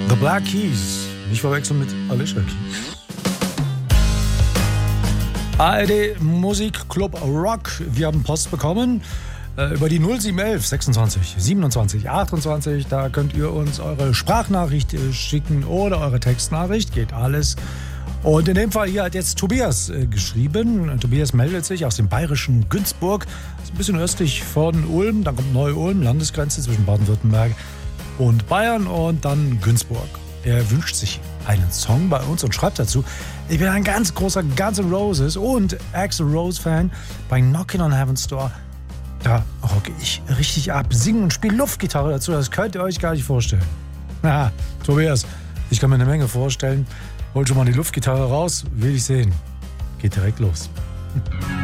The Black Keys. Nicht verwechseln mit Alicia Keys. ARD Musikclub Rock. Wir haben Post bekommen über die 0711 26 27 28. Da könnt ihr uns eure Sprachnachricht schicken oder eure Textnachricht. Geht alles. Und in dem Fall hier hat jetzt Tobias geschrieben. Tobias meldet sich aus dem bayerischen Günzburg. Das ist ein bisschen östlich von Ulm. Dann kommt Neu-Ulm, Landesgrenze zwischen Baden-Württemberg und Bayern und dann Günzburg. Er wünscht sich einen Song bei uns und schreibt dazu: Ich bin ein ganz großer Guns N' Roses und Axl Rose Fan. Bei Knockin' on Heaven's Door, da rocke ich richtig ab, singe und spiele Luftgitarre dazu. Das könnt ihr euch gar nicht vorstellen. Na, Tobias, ich kann mir eine Menge vorstellen. Holt schon mal die Luftgitarre raus, will ich sehen. Geht direkt los.